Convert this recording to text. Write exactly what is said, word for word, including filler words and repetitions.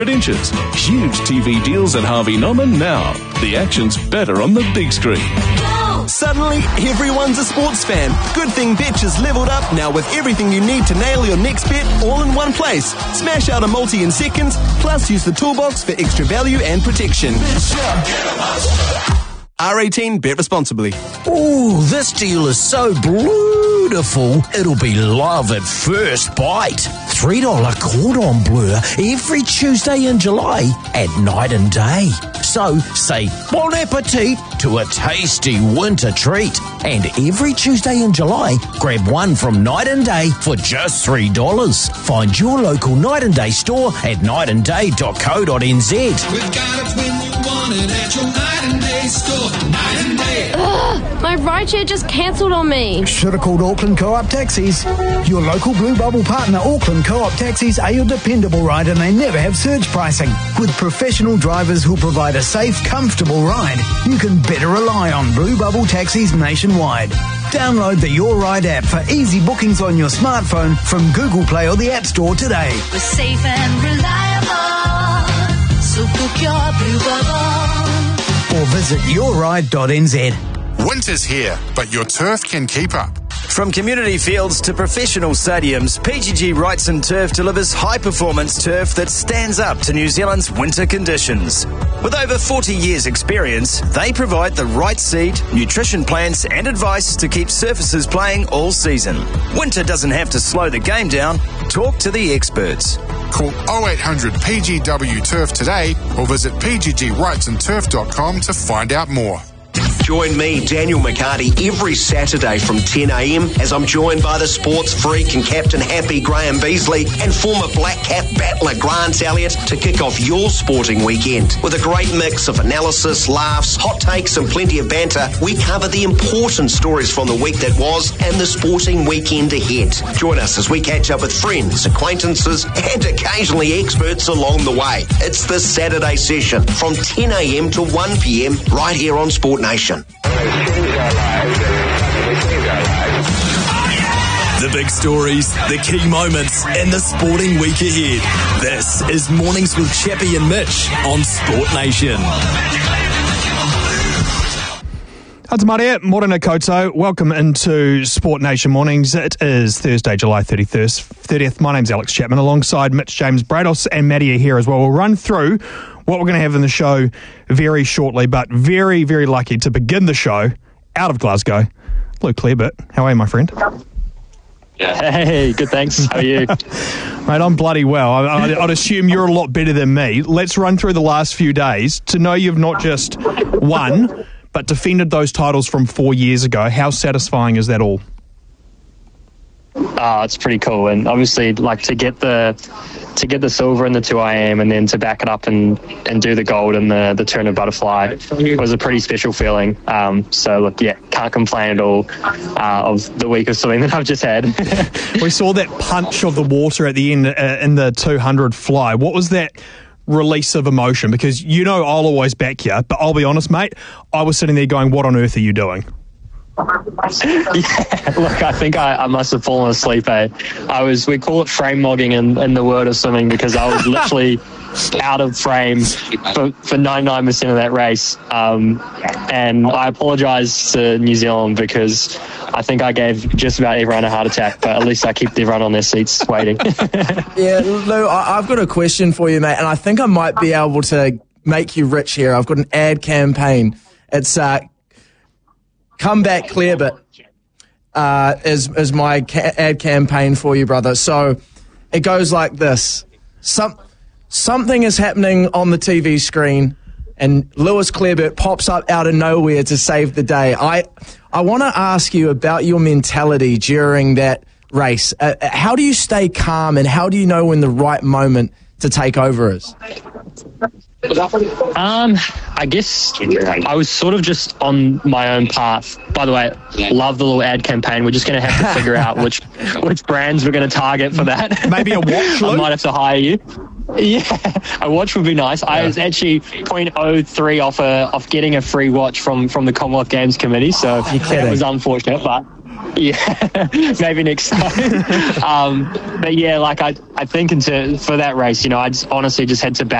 inches. Huge T V deals at Harvey Norman now. The action's better on the big screen. Suddenly, everyone's a sports fan. Good thing Betch is leveled up now with everything you need to nail your next bet all in one place. Smash out a multi in seconds, plus use the toolbox for extra value and protection. R eighteen, bet responsibly. Ooh, this deal is so beautiful, it'll be love at first bite. three dollars cordon bleu every Tuesday in July at night and day. So say bon appetit to a tasty winter treat. And every Tuesday in July, grab one from Night and Day for just three dollars. Find your local Night and Day store at night and day dot co dot n z. We've got it when you want it at your Night and Day store. Night and Day. Ugh, my rideshare just cancelled on me. Should have called Auckland Co-op Taxis. Your local Blue Bubble partner, Auckland Co-op Taxis, are your dependable ride, and they never have surge pricing. With professional drivers who provide a safe, comfortable ride, you can better rely on Blue Bubble Taxis nationwide. Download the Your Ride app for easy bookings on your smartphone from Google Play or the App Store today. We're safe and reliable, so book your Blue Bubble. Or visit your ride dot n z. Winter's here, but your turf can keep up. From community fields to professional stadiums, P G G Wrightson Turf delivers high-performance turf that stands up to New Zealand's winter conditions. With over forty years' experience, they provide the right seed, nutrition plans and advice to keep surfaces playing all season. Winter doesn't have to slow the game down. Talk to the experts. Call oh eight hundred P G W Turf today or visit p g g wrightson turf dot com to find out more. Join me, Daniel McCarty, every Saturday from ten a m as I'm joined by the sports freak and captain happy Graham Beasley and former Black Cap battler Grant Elliott to kick off your sporting weekend. With a great mix of analysis, laughs, hot takes and plenty of banter, we cover the important stories from the week that was and the sporting weekend ahead. Join us as we catch up with friends, acquaintances and occasionally experts along the way. It's the Saturday session from ten a m to one p m right here on Sport Nation. The big stories, the key moments, and the sporting week ahead. This is Mornings with Chappie and Mitch on Sport Nation. Atamaria, Morena Koto. Welcome into Sport Nation Mornings. It is Thursday, July thirty-first, thirtieth. My name's Alex Chapman, alongside Mitch James Brados and Maddie are here as well. We'll run through what we're going to have in the show very shortly, but very, very lucky to begin the show out of Glasgow. Luke Clearbert, how are you, my friend? Hey, good, thanks. How are you? Mate, I'm bloody well. I, I'd, I'd assume you're a lot better than me. Let's run through the last few days to know you've not just won, but defended those titles from four years ago. How satisfying is that all? Oh, it's pretty cool, and obviously, like to get the to get the silver in the two I M, and then to back it up and, and do the gold in the the Turner Butterfly was a pretty special feeling. Um, so look, yeah, can't complain at all uh, of the week of swimming that I've just had. We saw that punch of the water at the end uh, in the two hundred fly. What was that release of emotion? Because you know I'll always back you, but I'll be honest, mate, I was sitting there going, what on earth are you doing? Yeah, look, I think I, I must have fallen asleep. Eh? I was, we call it frame mogging in, in the world of swimming, because I was literally out of frame for, for ninety-nine percent of that race. Um, and I apologise to New Zealand because I think I gave just about everyone a heart attack, but at least I kept everyone on their seats waiting. Yeah, Lou, I, I've got a question for you, mate, and I think I might be able to make you rich here. I've got an ad campaign. It's uh, Come Back Clearbert uh, is, is my ca- ad campaign for you, brother. So it goes like this. Some, something is happening on the T V screen, and Lewis Clearbert pops up out of nowhere to save the day. I, I want to ask you about your mentality during that race. Uh, how do you stay calm, and how do you know when the right moment to take over is? Um, I guess I was sort of just on my own path. By the way, love the little ad campaign. We're just going to have to figure out which which brands we're going to target for that. Maybe a watch, Luke? I might have to hire you. Yeah, a watch would be nice. Yeah. I was actually zero point zero three off a, off getting a free watch from, from the Commonwealth Games Committee, so it was unfortunate, but Yeah, maybe next time. um, but yeah, like I, I think into for that race, you know, I just honestly just had to back